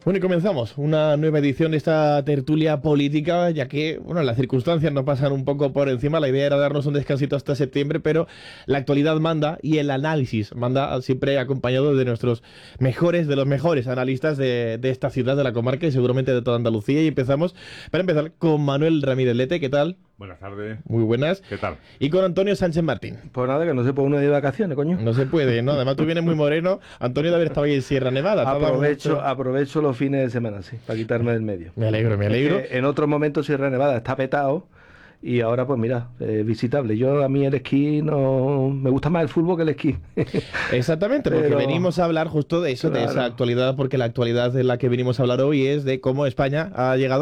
Bueno, y comenzamos una nueva edición de esta tertulia política, ya que, bueno, las circunstancias nos pasan un poco por encima. La idea era darnos un descansito hasta septiembre, pero la actualidad manda y el análisis manda, siempre acompañado de nuestros mejores, de los mejores analistas de esta ciudad, de la comarca y seguramente de toda Andalucía. Y para empezar con Manuel Ramírez Lete, ¿qué tal? Buenas tardes. Muy buenas. ¿Qué tal? Y con Antonio Sánchez Martín. Pues nada, que no se puede uno ir de vacaciones, coño. No se puede, ¿no? Además tú vienes muy moreno. Antonio de haber estado ahí en Sierra Nevada. Aprovecho los fines de semana, sí, para quitarme del medio. Me alegro, me alegro. En otros momentos Sierra Nevada está petado y ahora pues mira, visitable. A mí el esquí no... Me gusta más el fútbol que el esquí. Exactamente, porque venimos a hablar justo de eso, claro, de esa actualidad, porque la actualidad de la que venimos a hablar hoy es de cómo España ha llegado